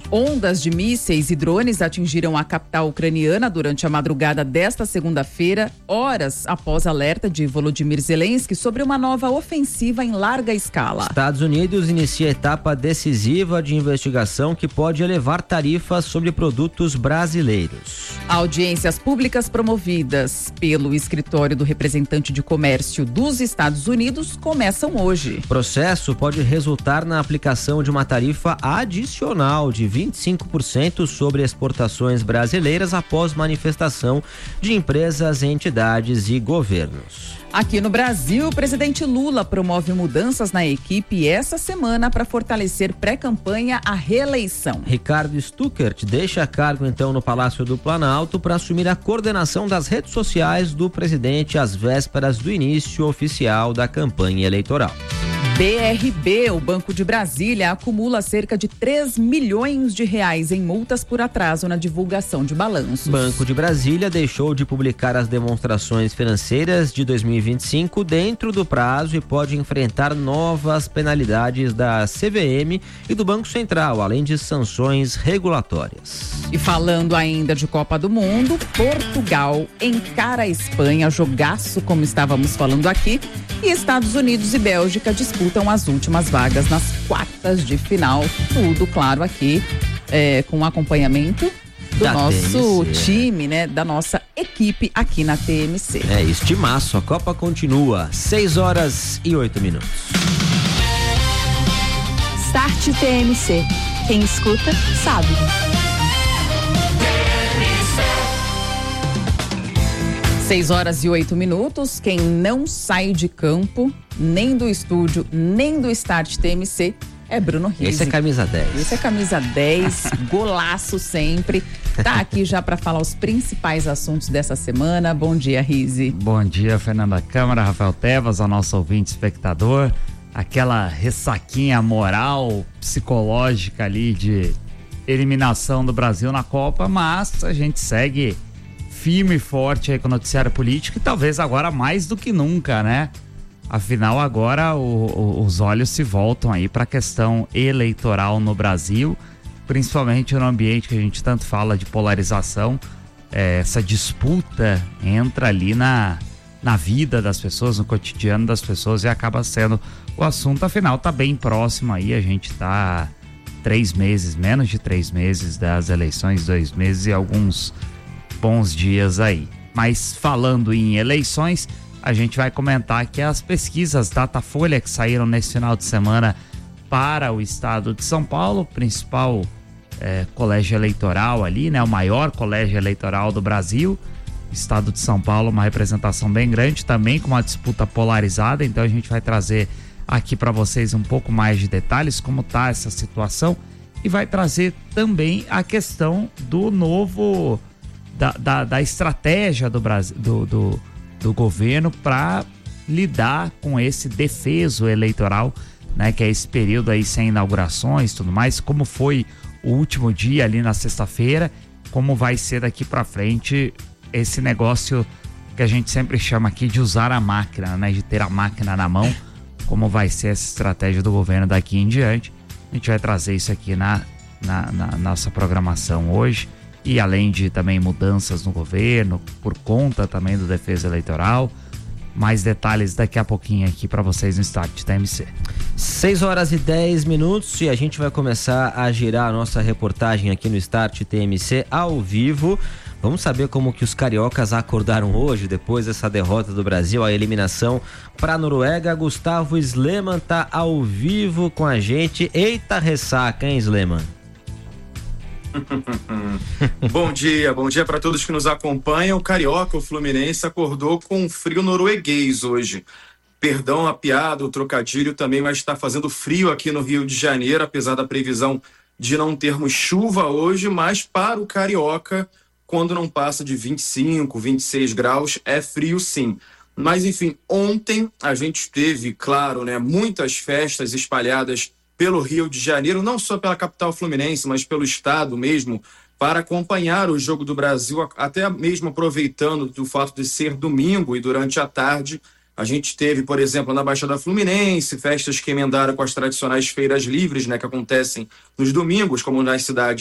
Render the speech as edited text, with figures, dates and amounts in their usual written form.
Ondas de mísseis e drones atingiram a capital ucraniana durante a madrugada desta segunda-feira, horas após alerta de Volodymyr Zelensky sobre uma nova ofensiva em larga escala. Estados Unidos inicia etapa decisiva de investigação que pode elevar tarifas sobre produtos brasileiros. Audiências públicas promovidas pelo Escritório do Representante de Comércio dos Estados Unidos começam hoje. O processo pode resultar na aplicação de uma tarifa adicional de 25% sobre exportações brasileiras após manifestação de empresas, entidades e governos. Aqui no Brasil, o presidente Lula promove mudanças na equipe essa semana para fortalecer pré-campanha à reeleição. Ricardo Stuckert deixa cargo então no Palácio do Planalto para assumir a coordenação das redes sociais do presidente às vésperas do início oficial da campanha eleitoral. BRB, o Banco de Brasília, acumula cerca de 3 milhões de reais em multas por atraso na divulgação de balanços. Banco de Brasília deixou de publicar as demonstrações financeiras de 2025 dentro do prazo e pode enfrentar novas penalidades da CVM e do Banco Central, além de sanções regulatórias. E falando ainda de Copa do Mundo, Portugal encara a Espanha, jogaço como estávamos falando aqui, e Estados Unidos e Bélgica disputam as últimas vagas nas quartas de final. Tudo, claro, aqui com acompanhamento do nosso time, né? Da nossa equipe aqui na TMC. É isso, timaço. A Copa continua. 6h08. Start TMC. Quem escuta, sabe. 6h08. Quem não sai de campo, nem do estúdio, nem do Start TMC, é Bruno Rizzi. Esse é camisa 10. Esse é camisa 10, golaço sempre. Tá aqui já para falar os principais assuntos dessa semana. Bom dia, Rizzi. Bom dia, Fernanda Câmara, Rafael Tevas, ao nosso ouvinte espectador. Aquela ressaquinha moral, psicológica ali de eliminação do Brasil na Copa, mas a gente segue firme e forte aí com o noticiário político e talvez agora mais do que nunca, né? Afinal, agora os olhos se voltam aí para a questão eleitoral no Brasil, principalmente no ambiente que a gente tanto fala de polarização. Essa disputa entra ali na vida das pessoas, no cotidiano das pessoas, e acaba sendo o assunto. Afinal, tá bem próximo aí, a gente tá 3 meses, menos de 3 meses das eleições, 2 meses e alguns bons dias aí. Mas falando em eleições, a gente vai comentar que as pesquisas Datafolha que saíram nesse final de semana para o estado de São Paulo, principal colégio eleitoral ali, né? O maior colégio eleitoral do Brasil. Estado de São Paulo, uma representação bem grande, também com uma disputa polarizada, então a gente vai trazer aqui para vocês um pouco mais de detalhes, como tá essa situação, e vai trazer também a questão do novo, da estratégia do Brasil, do governo para lidar com esse defeso eleitoral, né, que é esse período aí sem inaugurações e tudo mais, como foi o último dia ali na sexta-feira, como vai ser daqui para frente esse negócio que a gente sempre chama aqui de usar a máquina, né, de ter a máquina na mão, como vai ser essa estratégia do governo daqui em diante. A gente vai trazer isso aqui na nossa programação hoje, e além de também mudanças no governo, por conta também do defesa eleitoral. Mais detalhes daqui a pouquinho aqui para vocês no Start TMC. 6h10 e a gente vai começar a girar a nossa reportagem aqui no Start TMC ao vivo. Vamos saber como que os cariocas acordaram hoje, depois dessa derrota do Brasil, a eliminação para a Noruega. Gustavo Sleman tá ao vivo com a gente. Eita ressaca, hein, Sleman? Bom dia para todos que nos acompanham. O carioca, o Fluminense, acordou com um frio norueguês hoje. Perdão a piada, o trocadilho também, mas está fazendo frio aqui no Rio de Janeiro, apesar da previsão de não termos chuva hoje, mas para o carioca, quando não passa de 25, 26 graus, é frio sim. Mas enfim, ontem a gente teve, claro, né, muitas festas espalhadas pelo Rio de Janeiro, não só pela capital fluminense, mas pelo estado mesmo, para acompanhar o Jogo do Brasil, até mesmo aproveitando do fato de ser domingo e durante a tarde. A gente teve, por exemplo, na Baixada Fluminense, festas que emendaram com as tradicionais feiras livres, né, que acontecem nos domingos, como nas cidades